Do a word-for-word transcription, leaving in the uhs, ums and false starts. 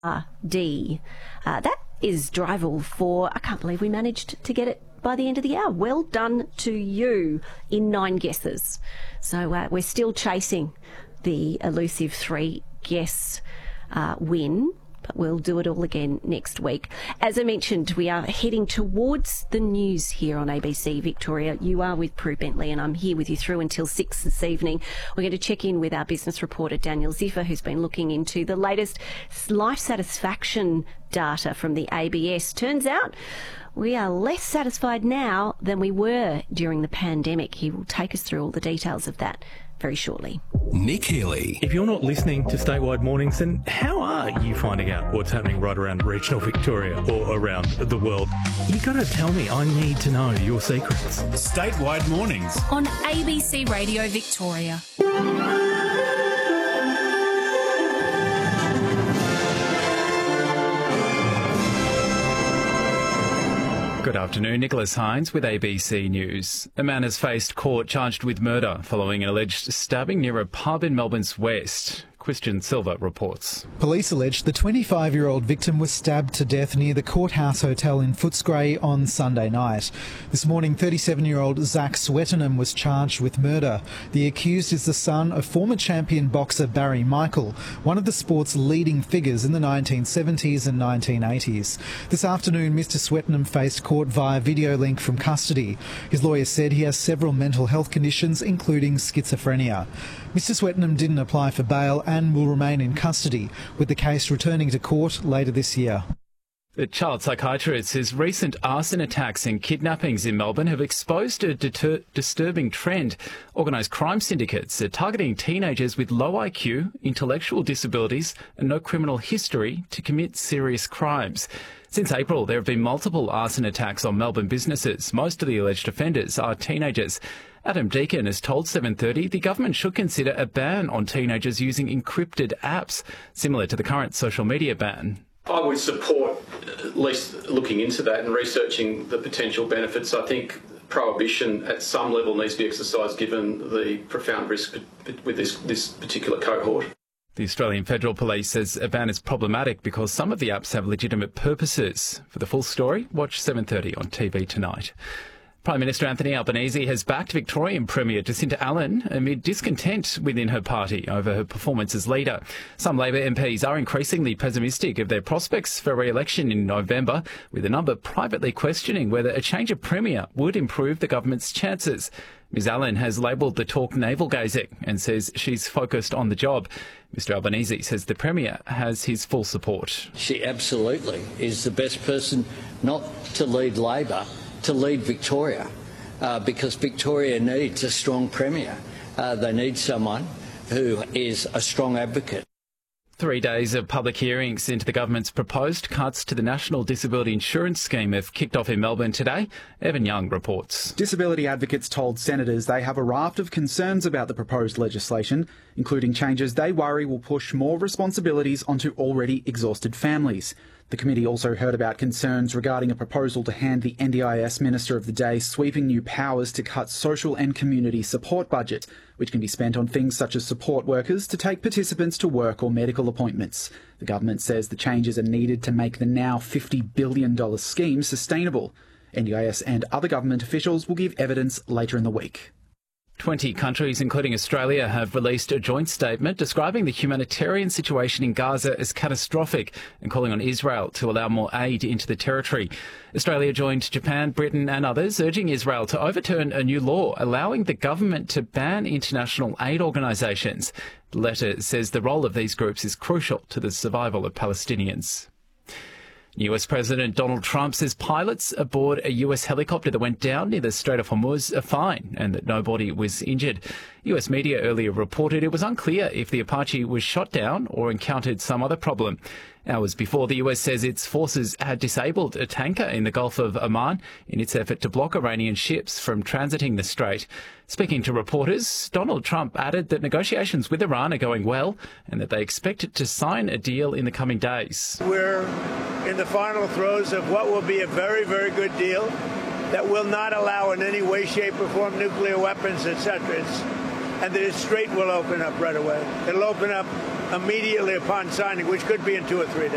R D. Uh, that is Drival for, I can't believe we managed to get it by the end of the hour. Well done to you in nine guesses. So uh, we're still chasing the elusive three guess uh, win, but we'll do it all again next week. As I mentioned, we are heading towards the news here on A B C Victoria. You are with Prue Bentley and I'm here with you through until six this evening. We're going to check in with our business reporter Daniel Ziffer, who's been looking into the latest life satisfaction data from the A B S. Turns out we are less satisfied now than we were during the pandemic. He will take us through all the details of that very shortly. Nick Healy. If you're not listening to Statewide Mornings, then how are you finding out what's happening right around regional Victoria or around the world? You got to tell me. I need to know your secrets. Statewide Mornings on A B C Radio Victoria. Good afternoon, Nicholas Hines with A B C News. A man has faced court charged with murder following an alleged stabbing near a pub in Melbourne's west. Christian Silva reports. Police allege the twenty-five-year-old victim was stabbed to death near the Courthouse Hotel in Footscray on Sunday night. This morning, thirty-seven-year-old Zach Swettenham was charged with murder. The accused is the son of former champion boxer Barry Michael, one of the sport's leading figures in the nineteen seventies and nineteen eighties. This afternoon, Mister Swettenham faced court via video link from custody. His lawyer said he has several mental health conditions, including schizophrenia. Mister Swettenham didn't apply for bail and will remain in custody, with the case returning to court later this year. The child psychiatrist says recent arson attacks and kidnappings in Melbourne have exposed a deter- disturbing trend. Organised crime syndicates are targeting teenagers with low I Q, intellectual disabilities and no criminal history to commit serious crimes. Since April, there have been multiple arson attacks on Melbourne businesses. Most of the alleged offenders are teenagers. Adam Deacon has told seven thirty the government should consider a ban on teenagers using encrypted apps, similar to the current social media ban. I would support at least looking into that and researching the potential benefits. I think prohibition at some level needs to be exercised given the profound risk with this, this particular cohort. The Australian Federal Police says a ban is problematic because some of the apps have legitimate purposes. For the full story, watch seven thirty on T V tonight. Prime Minister Anthony Albanese has backed Victorian Premier Jacinta Allen amid discontent within her party over her performance as leader. Some Labor M Ps are increasingly pessimistic of their prospects for re-election in November, with a number privately questioning whether a change of Premier would improve the government's chances. Ms Allen has labelled the talk navel-gazing and says she's focused on the job. Mr Albanese says the Premier has his full support. She absolutely is the best person not to lead Labor, to lead Victoria, uh, because Victoria needs a strong Premier. Uh, they need someone who is a strong advocate. Three days of public hearings into the government's proposed cuts to the National Disability Insurance Scheme have kicked off in Melbourne today. Evan Young reports. Disability advocates told senators they have a raft of concerns about the proposed legislation, including changes they worry will push more responsibilities onto already exhausted families. The committee also heard about concerns regarding a proposal to hand the N D I S Minister of the Day sweeping new powers to cut social and community support budget, which can be spent on things such as support workers to take participants to work or medical appointments. The government says the changes are needed to make the now fifty billion dollars scheme sustainable. N D I S and other government officials will give evidence later in the week. twenty countries, including Australia, have released a joint statement describing the humanitarian situation in Gaza as catastrophic and calling on Israel to allow more aid into the territory. Australia joined Japan, Britain and others, urging Israel to overturn a new law allowing the government to ban international aid organisations. The letter says the role of these groups is crucial to the survival of Palestinians. U S President Donald Trump says pilots aboard a U S helicopter that went down near the Strait of Hormuz are fine and that nobody was injured. U S media earlier reported it was unclear if the Apache was shot down or encountered some other problem. Hours before, the U S says its forces had disabled a tanker in the Gulf of Oman in its effort to block Iranian ships from transiting the strait. Speaking to reporters, Donald Trump added that negotiations with Iran are going well and that they expect it to sign a deal in the coming days. We're in the final throes of what will be a very, very good deal that will not allow in any way, shape or form nuclear weapons, et cetera. It's, and the strait will open up right away. It'll open up immediately upon signing, which could be in two or three days.